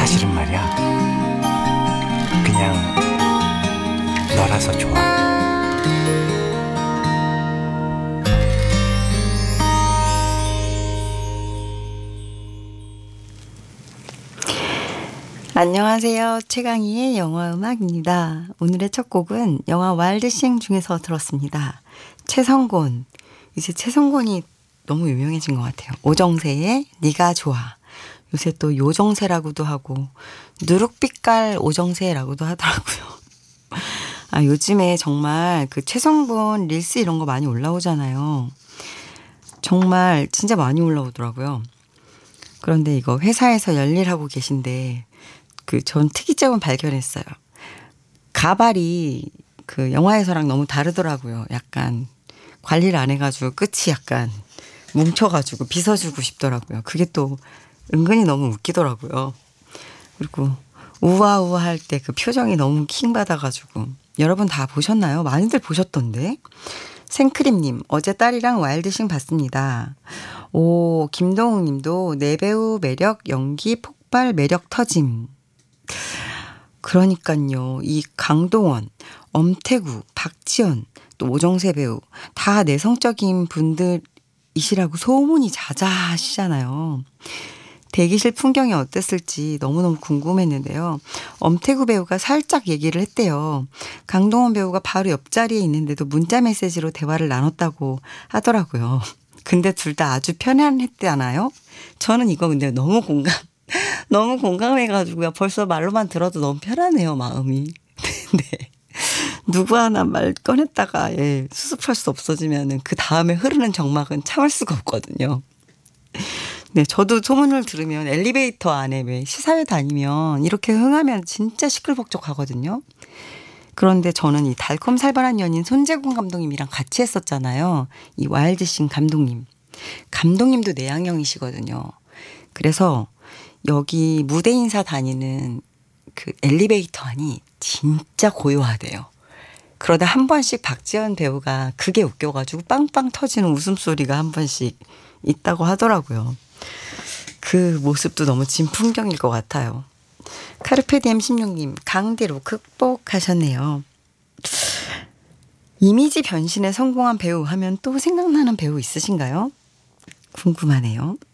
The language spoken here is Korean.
사실은 말이야, 그냥 너라서 좋아. 안녕하세요. 최강희의 영화음악입니다. 오늘의 첫 곡은 영화 와일드싱 중에서 들었습니다. 최성곤. 이제 최성곤이 너무 유명해진 것 같아요. 오정세의 네가 좋아. 요새 또 요정세라고도 하고 누룩빛깔 오정세라고도 하더라고요. 아, 요즘에 정말 그 최성곤 릴스 이런 거 많이 올라오잖아요. 정말 진짜 많이 올라오더라고요. 그런데 이거 회사에서 열일하고 계신데 전 특이점은 발견했어요. 가발이 그 영화에서랑 너무 다르더라고요. 약간 관리를 안 해가지고 끝이 약간 뭉쳐가지고 빗어주고 싶더라고요. 그게 또 은근히 너무 웃기더라고요. 그리고 우아우아 할 때 그 표정이 너무 킹받아가지고. 여러분 다 보셨나요? 많이들 보셨던데. 생크림님, 어제 딸이랑 와일드싱 봤습니다. 오, 김동욱 님도 내배우 매력 연기 폭발 매력 터짐. 그러니까요. 이 강동원, 엄태구, 박지연, 또 오정세 배우 다 내성적인 분들이시라고 소문이 자자하시잖아요. 대기실 풍경이 어땠을지 너무너무 궁금했는데요. 엄태구 배우가 살짝 얘기를 했대요. 강동원 배우가 바로 옆자리에 있는데도 문자 메시지로 대화를 나눴다고 하더라고요. 근데 둘 다 아주 편안했대잖아요. 저는 이거 근데 너무 공감해가지고요. 벌써 말로만 들어도 너무 편하네요, 마음이. 네. 누구 하나 말 꺼냈다가 수습할 수 없어지면은 그 다음에 흐르는 정막은 참을 수가 없거든요. 네, 저도 소문을 들으면 엘리베이터 안에 왜 시사회 다니면 이렇게 흥하면 진짜 시끌벅적하거든요. 그런데 저는 이 달콤살벌한 연인 손재gun 감독님이랑 같이 했었잖아요. 이 와일드싱 감독님. 감독님도 내향형이시거든요. 그래서 여기 무대 인사 다니는 그 엘리베이터 안이 진짜 고요하대요. 그러다 한 번씩 박지연 배우가 그게 웃겨가지고 빵빵 터지는 웃음소리가 한 번씩 있다고 하더라고요. 그 모습도 너무 진풍경일 것 같아요. 카르페디엠 16님, 강대로 극복하셨네요. 이미지 변신에 성공한 배우 하면 또 생각나는 배우 있으신가요? 궁금하네요.